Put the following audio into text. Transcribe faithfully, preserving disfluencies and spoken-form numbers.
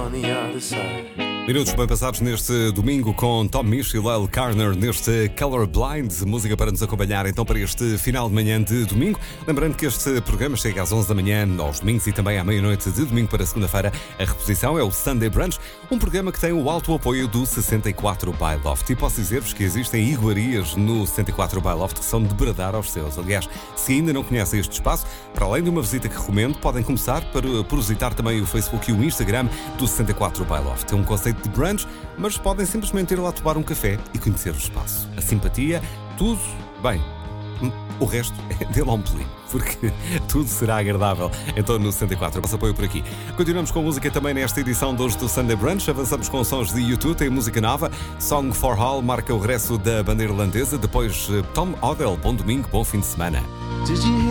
on the other side. Minutos bem passados neste domingo com Tom Misch e Lyle Carner neste Colorblind, música para nos acompanhar então para este final de manhã de domingo. Lembrando que este programa chega às onze da manhã aos domingos e também à meia-noite de domingo para segunda-feira. A reposição é o Sunday Brunch, um programa que tem o alto apoio do sessenta e quatro by Loft. E posso dizer-vos que existem iguarias no sessenta e quatro by Loft que são de bradar aos seus. Aliás, se ainda não conhecem este espaço, para além de uma visita que recomendo, podem começar por, por visitar também o Facebook e o Instagram do sessenta e quatro by Loft. É um conceito de brunch, mas podem simplesmente ir lá tomar um café e conhecer o espaço. A simpatia, tudo, bem, o resto é dê lá um pelinho, porque tudo será agradável. Então no sessenta e quatro, nosso apoio por aqui. Continuamos com música também nesta edição de hoje do Sunday Brunch. Avançamos com sons de YouTube, tem música nova. Song for All marca o regresso da banda irlandesa. Depois Tom Odell, bom domingo, bom fim de semana.